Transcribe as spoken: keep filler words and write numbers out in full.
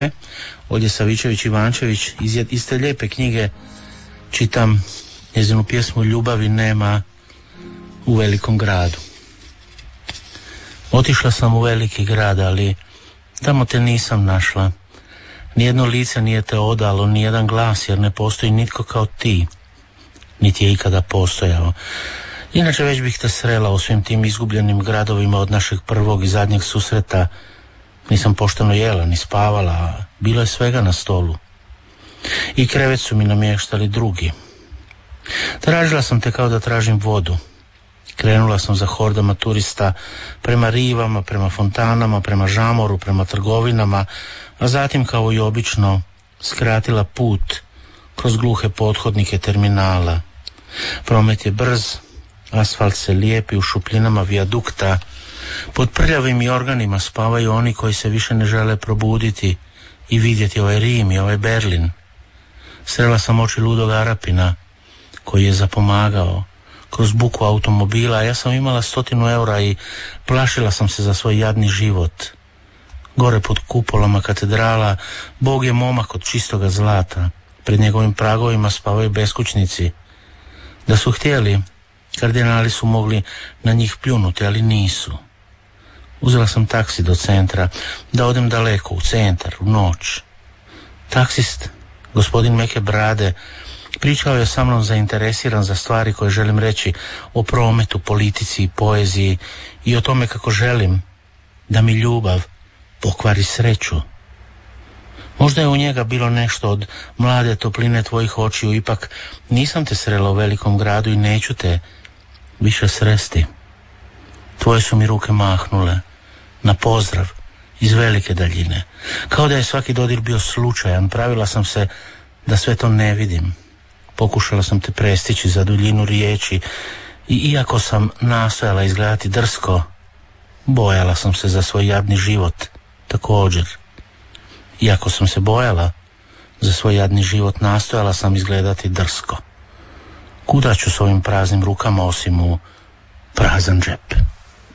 Olje Savičević-Ivančević. Iz, iz te lijepe knjige čitam njezinu pjesmu Ljubavi nema u velikom gradu. Otišla sam u veliki grad, ali tamo te nisam našla. Nijedno lice nije te odalo, nijedan glas, jer ne postoji nitko kao ti, niti je ikada postojao. Inače već bih te srela u svim tim izgubljenim gradovima od našeg prvog i zadnjeg susreta. Nisam pošteno jela ni spavala, a bilo je svega na stolu. I krevet su mi namještali drugi. Tražila sam te kao da tražim vodu. Krenula sam za hordama turista prema rivama, prema fontanama, prema žamoru, prema trgovinama, a zatim kao i obično skratila put kroz gluhe pothodnike terminala. Promet je brz, asfalt se lijepi u šupljinama vijadukta, pod prljavim jorganima spavaju oni koji se više ne žele probuditi i vidjeti ovaj Rim i ovaj Berlin. Srela sam oči ludog Arapina koji je zapomagao kroz buku automobila, a ja sam imala stotinu eura i plašila sam se za svoj jadni život. Gore pod kupolama katedrala Bog je momak od čistoga zlata. Pred njegovim pragovima spavaju beskućnici. Da su htjeli, kardinali su mogli na njih pljunuti, ali nisu. Uzela sam taksi do centra, da odem daleko, u centar, u noć. Taksist, gospodin meke brade, pričao je sa mnom zainteresiran za stvari koje želim reći o prometu, politici i poeziji i o tome kako želim da mi ljubav pokvari sreću. Možda je u njega bilo nešto od mlade topline tvojih očiju, ipak nisam te srela u velikom gradu i neću te više sresti. Tvoje su mi ruke mahnule na pozdrav iz velike daljine. Kao da je svaki dodir bio slučajan, pravila sam se da sve to ne vidim. Pokušala sam te prestići za duljinu riječi i iako sam nastojala izgledati drsko, bojala sam se za svoj jadni život također. Iako sam se bojala za svoj jadni život, nastojala sam izgledati drsko. Kuda ću s ovim praznim rukama osim u prazan džep?